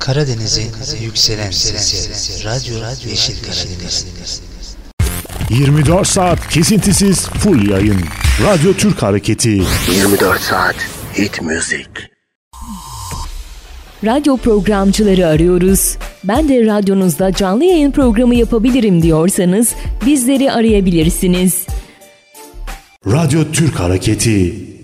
Karadeniz'in yükselen sesi. Radyo Yeşil Karadeniz. 24 saat kesintisiz full yayın. Radyo Türk Hareketi. 24 saat hit müzik. Radyo programcıları arıyoruz. Ben de radyonuzda canlı yayın programı yapabilirim diyorsanız bizleri arayabilirsiniz. Radyo Türk Hareketi.